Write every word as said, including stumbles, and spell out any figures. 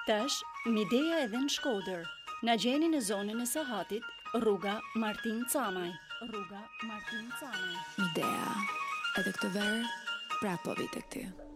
Tash, Mideja edhe në Shkodër. Na gjeni në zonën e Sahatit, rruga Martin Camaj. Rruga Martin Camaj. Midea, edhe këtë verë, prapo vite këty.